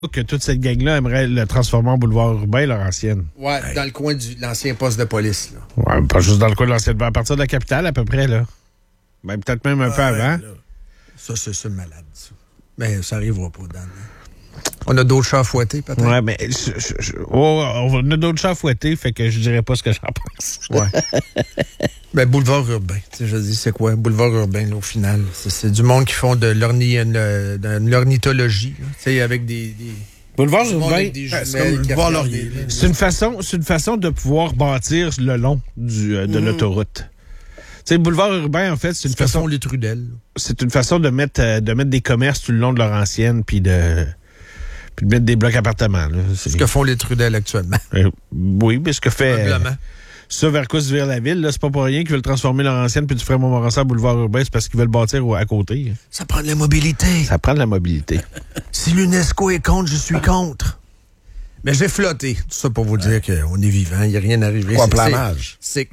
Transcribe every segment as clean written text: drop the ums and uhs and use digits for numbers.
Que toute cette gang-là aimerait le transformer en boulevard urbain, Laurentienne. Ouais, dans le coin de l'ancien poste de police. Là. Ouais, pas juste dans le coin de l'ancienne. À partir de la capitale, à peu près, là. Ben, peut-être même un peu avant. Là. Ça, c'est malade, ça. Mais ça n'arrivera pas, Dan. On a d'autres chats à fouetter, peut-être? Ouais, mais on a d'autres chats à fouetter, fait que je dirais pas ce que j'en pense. Ouais. Ben, boulevard urbain. Je dis, c'est quoi? Boulevard urbain, là, au final. C'est du monde qui font de l'ornithologie, avec des boulevard urbain, c'est comme le boulevard Laurier. C'est une façon de pouvoir bâtir le long de l'autoroute. Tu sais, boulevard urbain, en fait, c'est une façon. Les Trudel. C'est une façon de mettre des commerces tout le long de Laurentienne, puis de mettre des blocs appartements. Là. C'est ce que font les Trudel actuellement. Oui, mais ce que fait. Probablement. Ça, vers quoi se vire la ville, là, c'est pas pour rien qu'ils veulent transformer Laurentienne puis du Fremont-Montmorency en boulevard urbain, c'est parce qu'ils veulent bâtir à côté. Ça prend de la mobilité. Ça prend de la mobilité. Si l'UNESCO est contre, je suis contre. Mais j'ai flotté. Tout ça pour vous dire qu'on est vivant, il n'y a rien arrivé. Quoi, planage? C'est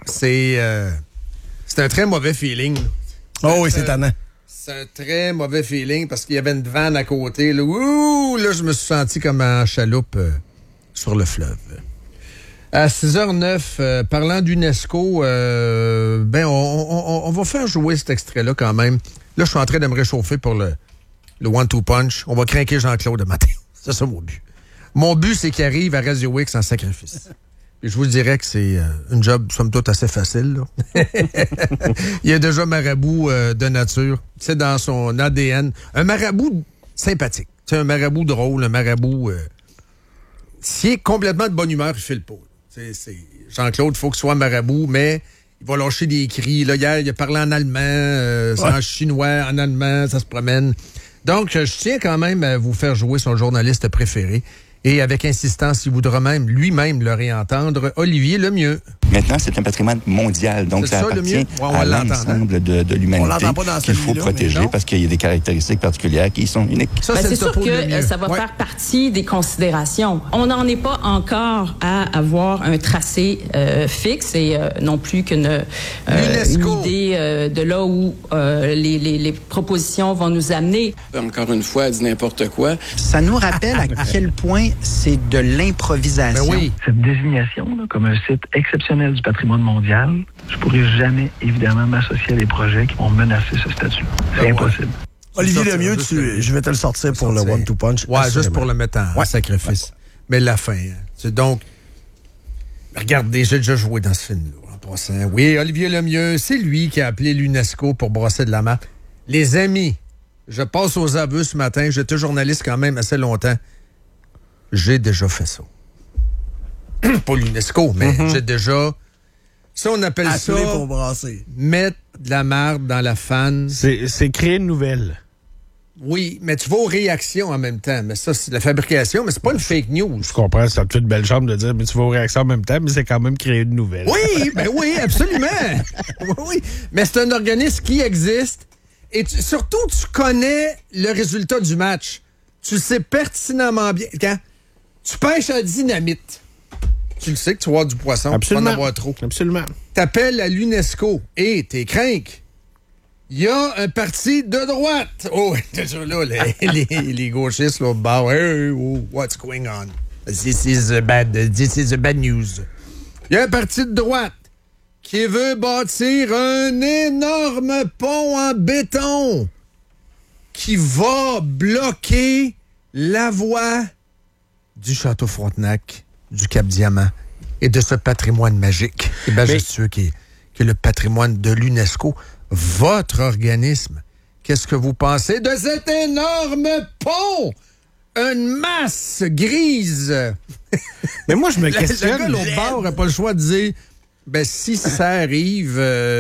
un très mauvais feeling. Oh oui, c'est tannant. C'est un très mauvais feeling parce qu'il y avait une vanne à côté. Là, ouh, là je me suis senti comme en chaloupe sur le fleuve. À 6h09, parlant d'UNESCO, on va faire jouer cet extrait-là quand même. Là, je suis en train de me réchauffer pour le one-two punch. On va craquer Jean-Claude le matin. C'est ça mon but. Mon but, c'est qu'il arrive à Radio X en sacrifice. Et je vous dirais que c'est une job, somme toute, assez facile. Là. Il y a déjà marabout de nature. C'est dans son ADN. Un marabout sympathique. C'est un marabout drôle, un marabout... S'il est complètement de bonne humeur, il file pas. Jean-Claude, il faut qu'il soit marabout, mais il va lâcher des cris. Là, hier, il a parlé en allemand, c'est en chinois, en allemand, ça se promène. Donc, je tiens quand même à vous faire jouer son journaliste préféré. Et avec insistance, il voudra même lui-même le réentendre, Olivier Lemieux. Maintenant, c'est un patrimoine mondial, donc ça appartient à l'ensemble de l'humanité qu'il faut protéger parce qu'il y a des caractéristiques particulières qui sont uniques. C'est sûr que ça va faire partie des considérations. On n'en est pas encore à avoir un tracé fixe et non plus qu'une idée de là où les propositions vont nous amener. Encore une fois, elle dit n'importe quoi. Ça nous rappelle à quel point c'est de l'improvisation. Ben oui. Cette désignation là, comme un site exceptionnel du patrimoine mondial, je pourrais jamais, évidemment, m'associer à des projets qui vont menacer ce statut. C'est impossible. Olivier Lemieux, je vais te le sortir pour le one-two punch. Ouais, juste pour le mettre en sacrifice. Ouais. Mais la fin. C'est donc... Regardez, j'ai déjà joué dans ce film-là, en passant. Oui, Olivier Lemieux, c'est lui qui a appelé l'UNESCO pour brosser de la map. Les amis, je passe aux aveux ce matin. J'étais journaliste quand même assez longtemps. J'ai déjà fait ça. Pas l'UNESCO, mais j'ai déjà... Ça, on appelle ça... pour brasser. Mettre de la marde dans la fan. C'est créer une nouvelle. Oui, mais tu vas aux réactions en même temps. Mais ça, c'est de la fabrication, mais c'est pas une fake news. Je comprends, ça te fait une belle chambre de dire, mais tu vas aux réactions en même temps, mais c'est quand même créer une nouvelle. Oui, ben oui, absolument. Oui, mais c'est un organisme qui existe et surtout, tu connais le résultat du match. Tu le sais pertinemment bien. Quand tu pêches à dynamite, tu le sais que tu vas avoir du poisson. Absolument. Tu vas en avoir trop. Absolument. T'appelles à l'UNESCO et t'es crinque. Il y a un parti de droite. Oh, toujours là, les gauchistes, là, au bord. Hey, oh, what's going on? This is bad news. Il y a un parti de droite qui veut bâtir un énorme pont en béton qui va bloquer la voie du Château Frontenac, du Cap-Diamant et de ce patrimoine magique et majestueux qui est le patrimoine de l'UNESCO. Votre organisme, qu'est-ce que vous pensez de cet énorme pont? Une masse grise. Mais moi, je me questionne. Le gars, l'autre bord, n'aurait pas le choix de dire, ben, si ça arrive,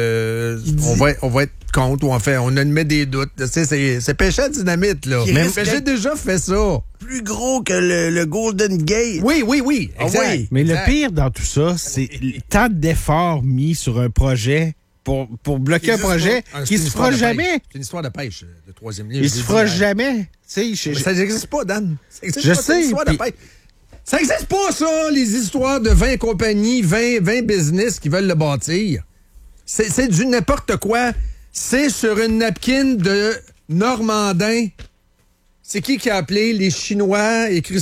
on va être contre ou on admet des doutes. C'est pêché à dynamite, là. Mais j'ai déjà fait ça. Plus gros que le Golden Gate. Oui. Exact. Oui. Mais le pire dans tout ça, c'est tant d'efforts mis sur un projet pour bloquer un projet qui se fera jamais. C'est une histoire de pêche, de troisième ligne. Il se fera jamais. Ça n'existe pas, Dan. Je sais. Ça n'existe pas, ça, les histoires de 20 compagnies, 20 business qui veulent le bâtir. C'est du n'importe quoi. C'est sur une napkin de Normandin. C'est qui a appelé les Chinois écrit